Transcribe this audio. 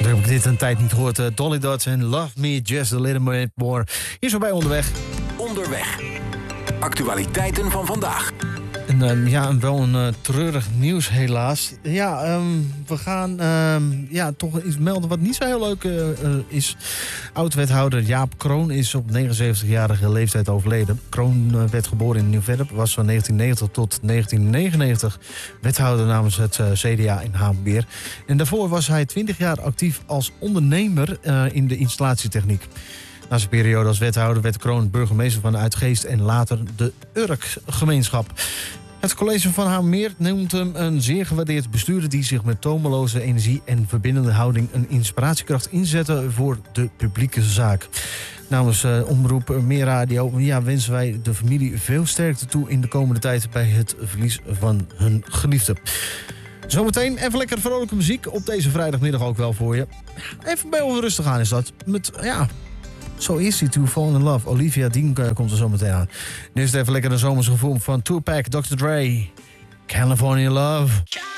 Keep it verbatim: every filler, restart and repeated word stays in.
Dan heb ik dit een tijd niet gehoord. Uh, Dolly Dots en Love Me Just a Little Bit More. Hier zo bij Onderweg. Onderweg. Actualiteiten van vandaag. En uh, ja, wel een uh, treurig nieuws helaas. Ja, um, we gaan um, ja, toch iets melden wat niet zo heel leuk uh, uh, is. Oud-wethouder Jaap Kroon is op negenenzeventigjarige leeftijd overleden. Kroon uh, werd geboren in Nieuw-Vennep, was van negentien negentig tot negentien negenennegentig wethouder namens het uh, C D A in Havenbeer. En daarvoor was hij twintig jaar actief als ondernemer uh, in de installatietechniek. Na zijn periode als wethouder werd Kroon burgemeester van Uitgeest en later de Urk-gemeenschap. Het college van Hamermeer noemt hem een zeer gewaardeerd bestuurder die zich met tomeloze energie en verbindende houding een inspiratiekracht inzette voor de publieke zaak. Namens uh, Omroep Meer Radio ja, wensen wij de familie veel sterkte toe in de komende tijd bij het verlies van hun geliefde. Zometeen even lekker vrolijke muziek op deze vrijdagmiddag ook wel voor je. Even bij ons rustig aan is dat. Met, ja... So Easy to Fall in Love. Olivia Dean uh, komt er zo meteen aan. Nu is het even lekker een zomerse gevoel van Tupac, dokter Dre. California Love.